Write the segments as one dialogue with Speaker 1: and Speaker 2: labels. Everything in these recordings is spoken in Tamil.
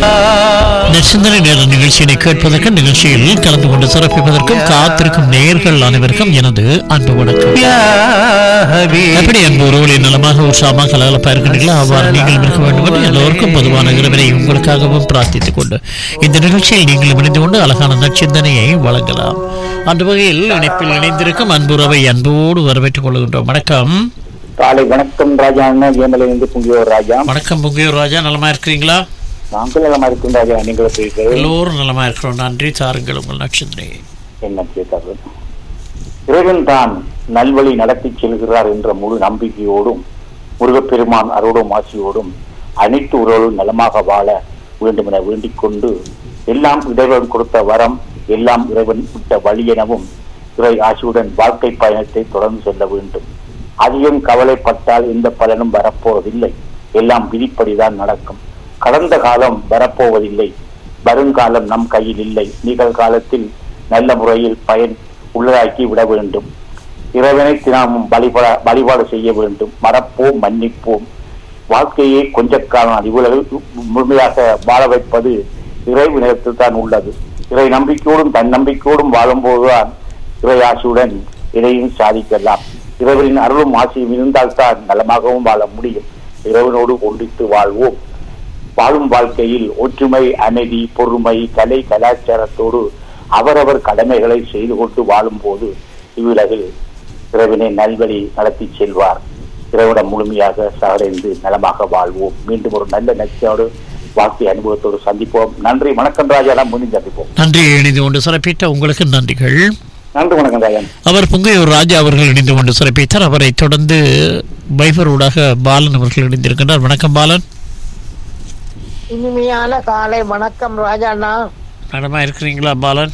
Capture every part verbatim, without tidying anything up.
Speaker 1: நெற்சிந்தனை நேர நிகழ்ச்சியினை கேட்பதற்கு நிகழ்ச்சியில் கலந்து கொண்டு சிறப்பிப்பதற்கும் காத்திருக்கும் நேயர்கள் அனைவருக்கும் எனது அன்பு வணக்கம். எப்படி அன்பு உறவுகளை நலமாக உற்சாகமாக கலகலப்பா இருக்கின்றீர்களோ அவ்வாறு நீங்கள் இருக்க வேண்டும் என்று எல்லோருக்கும் பொதுவான இறைவனை உங்களுக்காகவும் பிரார்த்தித்துக் கொண்டு இந்த நிகழ்ச்சியில் நீங்கள் இணைந்து கொண்டு அழகான நற்சிந்தனையை வழங்கலாம். அந்த வகையில் இணைப்பில் இணைந்திருக்கும் அன்புறவை அன்போடு வரவேற்றுக் கொள்கின்றோம். வணக்கம்.
Speaker 2: காலை வணக்கம் ராஜா. ஏமலிருந்து புங்கியோர் ராஜா.
Speaker 1: வணக்கம் புங்கியோர் ராஜா, நலமா இருக்கிறீங்களா?
Speaker 2: நாங்கள் நலமா இருக்கும் ராஜா. நீங்கள்
Speaker 1: எல்லோரும் நலமா இருக்கிறோம். நன்றி. சாருங்கள் உங்கள் நட்சத்திரம்.
Speaker 2: என்ன கேட்டார்கள்? இறைவன் தான் நல்வழி நடத்தி செல்கிறார் என்ற முழு நம்பிக்கையோடும் முருகப்பெருமான் அருளும் ஆசியோடும் அனைத்து உறவுகளும் நலமாக வாழ வேண்டும் என வேண்டிக் கொண்டு, எல்லாம் இறைவன் கொடுத்த வரம், எல்லாம் இறைவன் விட்ட வழி எனவும் இறை ஆசியுடன் வாழ்க்கை பயணத்தை தொடர்ந்து செல்ல வேண்டும். அதிகம் கவலைப்பட்டால் எந்த பலனும் வரப்போவதில்லை. எல்லாம் விதிப்படிதான் நடக்கும். கடந்த காலம் வரப்போவதில்லை. வருங்காலம் நம் கையில் இல்லை. நிகழ்காலத்தில் நல்ல முறையில் பயன் உள்ளதாக்கி விட வேண்டும். இறைவனை தினமும் வழிபட வழிபாடு செய்ய வேண்டும். மறப்போம், மன்னிப்போம். வாழ்க்கையை கொஞ்ச காலம் அறிவுகள் முழுமையாக வாழ வைப்பது இறைவனிடத்தில் தான் உள்ளது. இறை நம்பிக்கையோடும் தன் நம்பிக்கையோடும் வாழும் போதுதான் இறை ஆசியுடன் இதையும் சாதிக்கலாம். இறைவனின் அருளும் ஆசையும் இருந்தால்தான் நலமாகவும் வாழ முடியும். இறைவனோடு ஒன்றித்து வாழ்வோம். வாழும் வாழ்க்கையில் ஒற்றுமை, அமைதி, பொறுமை, கலை, கலாச்சாரத்தோடு அவரவர் கடமைகளை செய்து கொண்டு வாழும் போது இவ்வுலகில் இறைவனை நல்வழி நடத்தி செல்வார். இறைவனம் முழுமையாக சகடைந்து நலமாக வாழ்வோம். மீண்டும் ஒரு நல்ல நட்சோடு வாழ்க்கை அனுபவத்தோடு சந்திப்போம். நன்றி. வணக்கம் ராஜா. நாம் முடிந்து சந்திப்போம்.
Speaker 1: நன்றி. இணைந்து கொண்டு சிறப்பித்த உங்களுக்கு நன்றிகள்.
Speaker 2: நன்றி. வணக்கம் ராஜா.
Speaker 1: அவர் புங்கையூர் ராஜா அவர்கள் இணைந்து கொண்டு சிறப்பித்தார். அவரை தொடர்ந்து பைபரோடாக பாலன் அவர்கள் இணைந்திருக்கின்றார். வணக்கம் பாலன்.
Speaker 3: இனிமையான காலை வணக்கம் ராஜாண்ணா.
Speaker 1: நலமா இருக்கிறீங்களா பாலன்?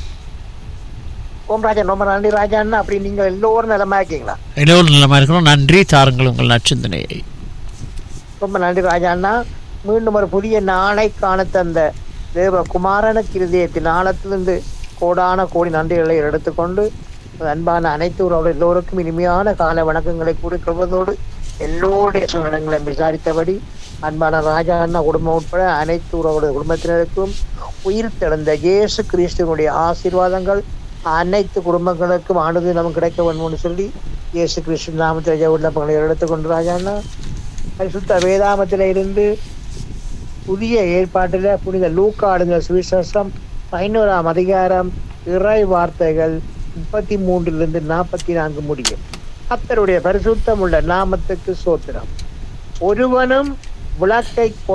Speaker 3: ஓம் ராஜா, ரொம்ப நன்றி ராஜாண்ணா. அப்படி நீங்க எல்லோரும் நலமா இருக்கீங்களா?
Speaker 1: எல்லோரும் நலமா இருக்கிறோம். நன்றி. தாருங்கள் உங்கள் நற்சிந்தனையை.
Speaker 3: ரொம்ப நன்றி ராஜாண்ணா. மீண்டும் ஒரு புதிய நாளை காண தந்த தேவ குமாரன கிருதயத்தின் ஆழத்திலிருந்து கோடான கோடி நன்றிகளை எடுத்துக்கொண்டு அன்பான அனைத்து உறவுகள் எல்லோருக்கும் இனிமையான காலை வணக்கங்களை கூறிக்கொள்வதோடு எல்லோருடைய சூழ்நிலைகளை விசாரித்தபடி அன்பான ராஜா அண்ணா குடும்பம் உட்பட அனைத்து உறவுடைய குடும்பத்தினருக்கும் உயிர் தெழுந்த இயேசு கிறிஸ்துவனுடைய ஆசீர்வாதங்கள் அனைத்து குடும்பங்களுக்கும் ஆனது நமக்கு கிடைக்க வேண்டும்னு சொல்லி இயேசு கிறிஸ்து நாமத்தில் விண்ணப்பங்களை எடுத்துக்கொண்டு ராஜா அண்ணா பரிசுத்த வேதாமத்தில இருந்து புதிய ஏற்பாட்டில் புனித லூக்காடுங்கிற சுவிசேஷம் பதினோராம் அதிகாரம் இறை வார்த்தைகள் முப்பத்தி மூன்றிலிருந்து நாற்பத்தி நான்கு முடியும். கர்த்தருடைய பரிசுத்தம் உள்ள நாமத்துக்கு சோத்திரம். ஒருவனும் விளக்கை